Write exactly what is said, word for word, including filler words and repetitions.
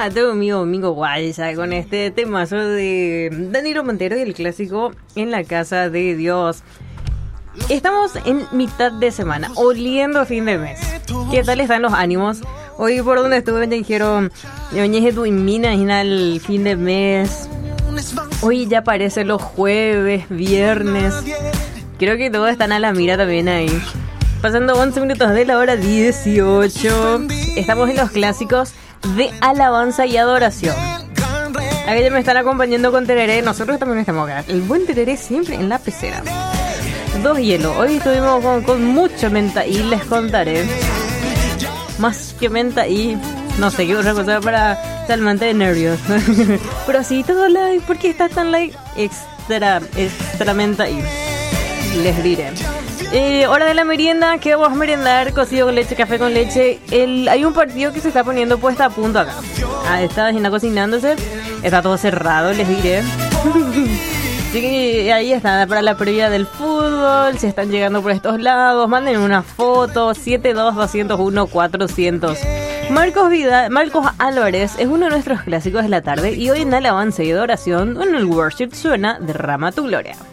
a todo mi domingo guaya con este temazo de Danilo Montero y el clásico En la Casa de Dios. Estamos en mitad de semana, oliendo fin de mes. ¿Qué tal están los ánimos? Hoy por donde estuve me dijeron, yo tu mina el fin de mes. Hoy ya aparece los jueves, viernes. Creo que todos están a la mira también ahí. Pasando once minutos de la hora dieciocho. Estamos en los clásicos de alabanza y adoración. Aquellos me están acompañando con tereré. Nosotros también estamos acá. El buen tereré siempre en la pecera. Dos hielos. Hoy estuvimos con, con mucha menta y les contaré. Más que menta y no sé qué otra cosa para calmante de nervios. Pero así todo live. ¿Por qué está tan live? Extra, extra menta y les diré. Eh, hora de la merienda, ¿qué vamos a merendar? Cocido con leche, café con leche. El, hay un partido que se está poniendo puesta a punto acá. Ah, está vecina cocinándose. Está todo cerrado, les diré. Así que ahí está, para la previa del fútbol. Si están llegando por estos lados, manden una foto. siete dos dos cero uno cuatrocientos. Marcos Vidal, Marcos Álvarez es uno de nuestros clásicos de la tarde. Y hoy en alabanza y adoración, en el worship suena Derrama tu gloria.